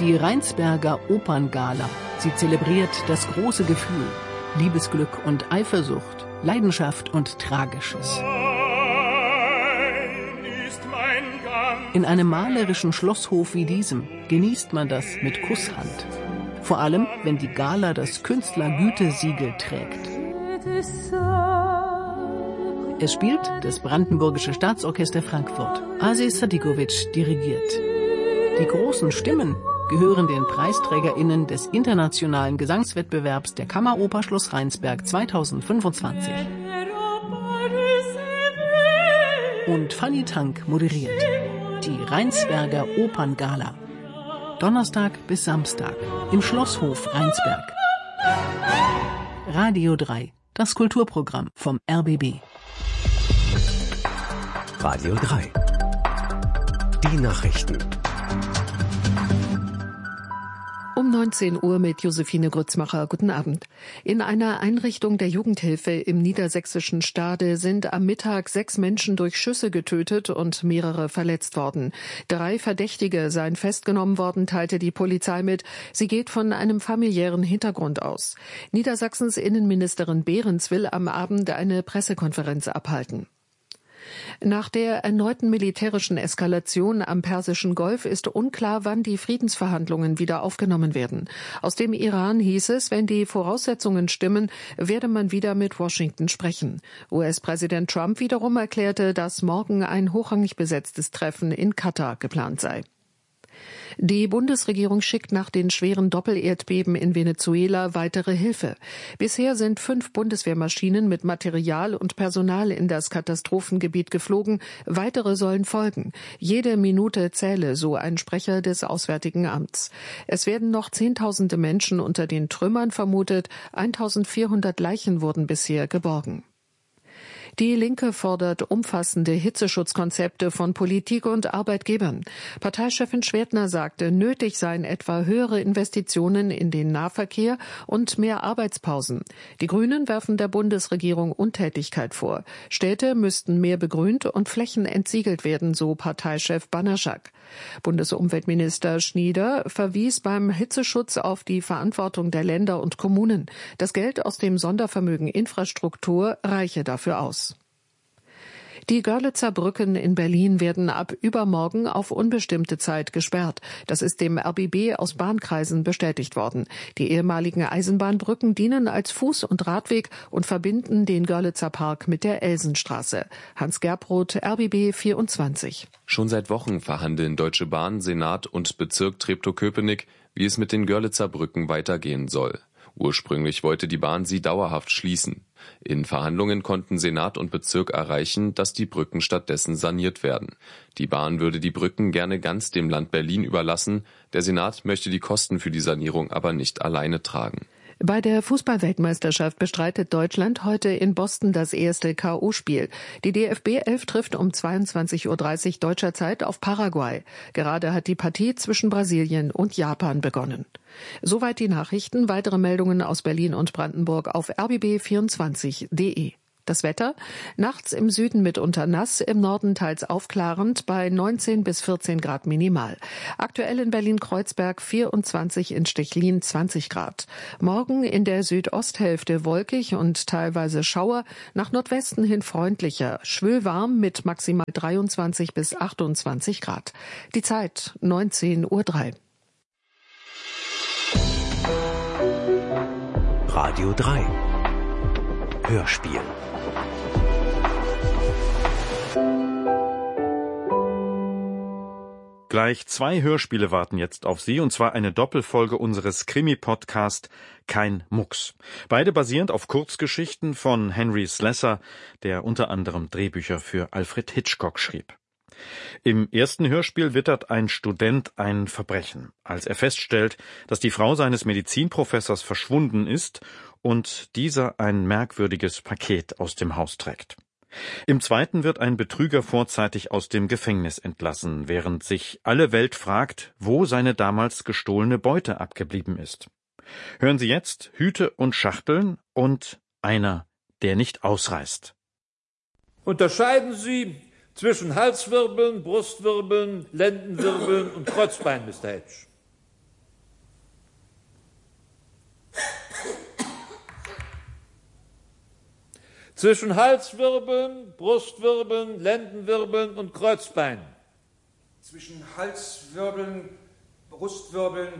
Die Rheinsberger Operngala. Sie zelebriert das große Gefühl, Liebesglück und Eifersucht, Leidenschaft und Tragisches. In einem malerischen Schlosshof wie diesem genießt man das mit Kusshand. Vor allem, wenn die Gala das Künstlergütesiegel trägt. Es spielt das Brandenburgische Staatsorchester Frankfurt. Aziz Sadikovic dirigiert. Die großen Stimmen gehören den PreisträgerInnen des internationalen Gesangswettbewerbs der Kammeroper Schloss Rheinsberg 2025. Und Fanny Tank moderiert die Rheinsberger Operngala. Donnerstag bis Samstag im Schlosshof Rheinsberg. Radio 3, das Kulturprogramm vom RBB. Radio 3. Die Nachrichten. Um 19 Uhr mit Josephine Grützmacher. Guten Abend. In einer Einrichtung der Jugendhilfe im niedersächsischen Stade sind am Mittag 6 Menschen durch Schüsse getötet und mehrere verletzt worden. 3 Verdächtige seien festgenommen worden, teilte die Polizei mit. Sie geht von einem familiären Hintergrund aus. Niedersachsens Innenministerin Behrens will am Abend eine Pressekonferenz abhalten. Nach der erneuten militärischen Eskalation am Persischen Golf ist unklar, wann die Friedensverhandlungen wieder aufgenommen werden. Aus dem Iran hieß es, wenn die Voraussetzungen stimmen, werde man wieder mit Washington sprechen. US-Präsident Trump wiederum erklärte, dass morgen ein hochrangig besetztes Treffen in Katar geplant sei. Die Bundesregierung schickt nach den schweren Doppelerdbeben in Venezuela weitere Hilfe. Bisher sind 5 Bundeswehrmaschinen mit Material und Personal in das Katastrophengebiet geflogen. Weitere sollen folgen. Jede Minute zähle, so ein Sprecher des Auswärtigen Amts. Es werden noch Zehntausende Menschen unter den Trümmern vermutet. 1400 Leichen wurden bisher geborgen. Die Linke fordert umfassende Hitzeschutzkonzepte von Politik und Arbeitgebern. Parteichefin Schwertner sagte, nötig seien etwa höhere Investitionen in den Nahverkehr und mehr Arbeitspausen. Die Grünen werfen der Bundesregierung Untätigkeit vor. Städte müssten mehr begrünt und Flächen entsiegelt werden, so Parteichef Banaschak. Bundesumweltminister Schnieder verwies beim Hitzeschutz auf die Verantwortung der Länder und Kommunen. Das Geld aus dem Sondervermögen Infrastruktur reiche dafür aus. Die Görlitzer Brücken in Berlin werden ab übermorgen auf unbestimmte Zeit gesperrt. Das ist dem RBB aus Bahnkreisen bestätigt worden. Die ehemaligen Eisenbahnbrücken dienen als Fuß- und Radweg und verbinden den Görlitzer Park mit der Elsenstraße. Hans Gerproth, RBB 24. Schon seit Wochen verhandeln Deutsche Bahn, Senat und Bezirk Treptow-Köpenick, wie es mit den Görlitzer Brücken weitergehen soll. Ursprünglich wollte die Bahn sie dauerhaft schließen. In Verhandlungen konnten Senat und Bezirk erreichen, dass die Brücken stattdessen saniert werden. Die Bahn würde die Brücken gerne ganz dem Land Berlin überlassen. Der Senat möchte die Kosten für die Sanierung aber nicht alleine tragen. Bei der Fußball-Weltmeisterschaft bestreitet Deutschland heute in Boston das erste K.O.-Spiel. Die DFB 11 trifft um 22:30 Uhr deutscher Zeit auf Paraguay. Gerade hat die Partie zwischen Brasilien und Japan begonnen. Soweit die Nachrichten. Weitere Meldungen aus Berlin und Brandenburg auf rbb24.de. Das Wetter: nachts im Süden mitunter nass, im Norden teils aufklarend bei 19 bis 14 Grad minimal. Aktuell in Berlin-Kreuzberg 24, in Stechlin 20 Grad. Morgen in der Südosthälfte wolkig und teilweise Schauer, nach Nordwesten hin freundlicher, schwülwarm mit maximal 23 bis 28 Grad. Die Zeit 19:03 Uhr. Radio 3. Hörspiel. Gleich 2 Hörspiele warten jetzt auf Sie, und zwar eine Doppelfolge unseres Krimi-Podcast Kein Mucks. Beide basierend auf Kurzgeschichten von Henry Slessor, der unter anderem Drehbücher für Alfred Hitchcock schrieb. Im ersten Hörspiel wittert ein Student ein Verbrechen, als er feststellt, dass die Frau seines Medizinprofessors verschwunden ist und dieser ein merkwürdiges Paket aus dem Haus trägt. Im zweiten wird ein Betrüger vorzeitig aus dem Gefängnis entlassen, während sich alle Welt fragt, wo seine damals gestohlene Beute abgeblieben ist. Hören Sie jetzt Hüte und Schachteln und Einer, der nicht ausreißt. Unterscheiden Sie zwischen Halswirbeln, Brustwirbeln, Lendenwirbeln und Kreuzbein, Mr. Hedge. Zwischen Halswirbeln, Brustwirbeln, Lendenwirbeln und Kreuzbeinen. Zwischen Halswirbeln, Brustwirbeln.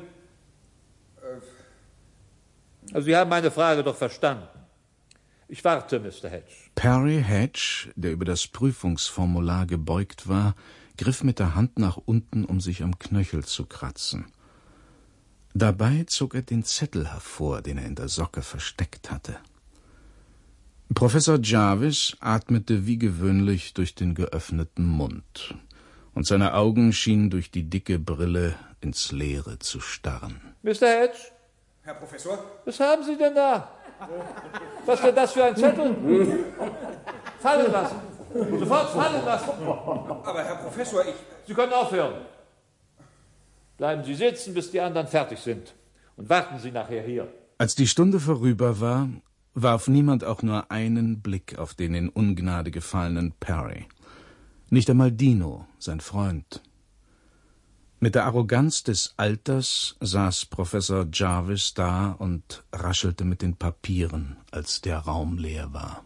Also Sie haben meine Frage doch verstanden. Ich warte, Mr. Hedge. Perry Hedge, der über das Prüfungsformular gebeugt war, griff mit der Hand nach unten, um sich am Knöchel zu kratzen. Dabei zog er den Zettel hervor, den er in der Socke versteckt hatte. Professor Jarvis atmete wie gewöhnlich durch den geöffneten Mund, und seine Augen schienen durch die dicke Brille ins Leere zu starren. Mr. Hedge? Herr Professor? Was haben Sie denn da? Was wäre das für ein Zettel? Fallen lassen. Sofort fallen lassen. Aber Herr Professor, Sie können aufhören. Bleiben Sie sitzen, bis die anderen fertig sind. Und warten Sie nachher hier. Als die Stunde vorüber war, warf niemand auch nur einen Blick auf den in Ungnade gefallenen Perry. Nicht einmal Dino, sein Freund. Mit der Arroganz des Alters saß Professor Jarvis da und raschelte mit den Papieren, als der Raum leer war.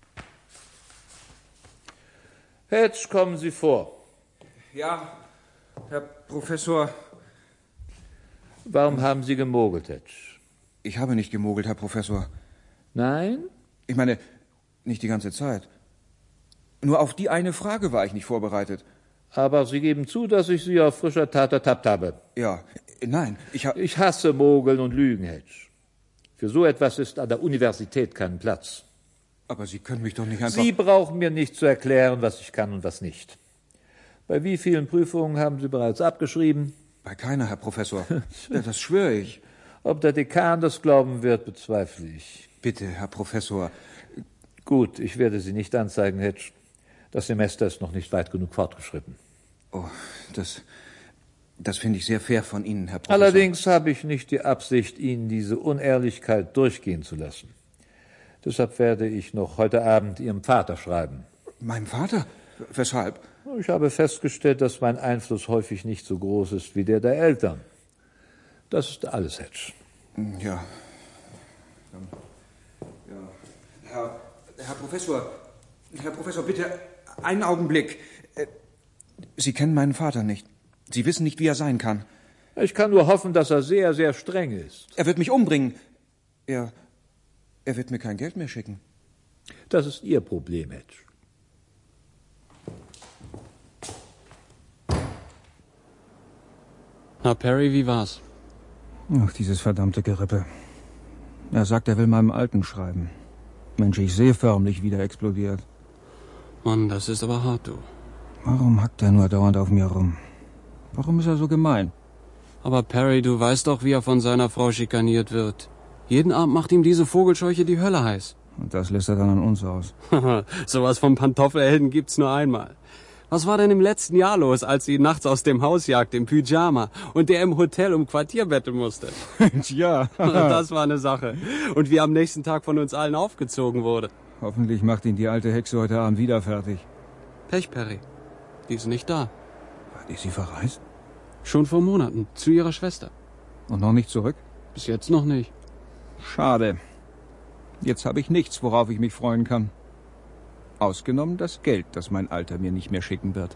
Hedge, kommen Sie vor. Ja, Herr Professor. Warum haben Sie gemogelt, Hedge? Ich habe nicht gemogelt, Herr Professor. Nein? Ich meine, nicht die ganze Zeit. Nur auf die eine Frage war ich nicht vorbereitet. Aber Sie geben zu, dass ich Sie auf frischer Tat ertappt habe. Ja, nein, Ich hasse Mogeln und Lügen, Hedge. Für so etwas ist an der Universität kein Platz. Aber Sie können mich doch nicht einfach... Sie brauchen mir nicht zu erklären, was ich kann und was nicht. Bei wie vielen Prüfungen haben Sie bereits abgeschrieben? Bei keiner, Herr Professor. Das schwöre ich. Ob der Dekan das glauben wird, bezweifle ich. Bitte, Herr Professor. Gut, ich werde Sie nicht anzeigen, Hedge. Das Semester ist noch nicht weit genug fortgeschritten. Oh, das finde ich sehr fair von Ihnen, Herr Professor. Allerdings habe ich nicht die Absicht, Ihnen diese Unehrlichkeit durchgehen zu lassen. Deshalb werde ich noch heute Abend Ihrem Vater schreiben. Meinem Vater? Weshalb? Ich habe festgestellt, dass mein Einfluss häufig nicht so groß ist wie der Eltern. Das ist alles, Hedge. Ja. Herr Professor, bitte einen Augenblick. Sie kennen meinen Vater nicht. Sie wissen nicht, wie er sein kann. Ich kann nur hoffen, dass er sehr, sehr streng ist. Er wird mich umbringen. Er wird mir kein Geld mehr schicken. Das ist Ihr Problem, Hedge. Na, Perry, wie war's? Ach, dieses verdammte Gerippe. Er sagt, er will meinem Alten schreiben. Mensch, ich sehe förmlich, wie der explodiert. Mann, das ist aber hart, du. Warum hackt er nur dauernd auf mir rum? Warum ist er so gemein? Aber Perry, du weißt doch, wie er von seiner Frau schikaniert wird. Jeden Abend macht ihm diese Vogelscheuche die Hölle heiß. Und das lässt er dann an uns aus. Sowas vom Pantoffelhelden gibt's nur einmal. Was war denn im letzten Jahr los, als sie ihn nachts aus dem Haus jagt im Pyjama und der im Hotel um Quartier betteln musste? Tja. Das war eine Sache. Und wie am nächsten Tag von uns allen aufgezogen wurde. Hoffentlich macht ihn die alte Hexe heute Abend wieder fertig. Pech, Perry. Die ist nicht da. Ist sie verreist? Schon vor Monaten. Zu ihrer Schwester. Und noch nicht zurück? Bis jetzt noch nicht. Schade. Jetzt habe ich nichts, worauf ich mich freuen kann. Ausgenommen das Geld, das mein Alter mir nicht mehr schicken wird.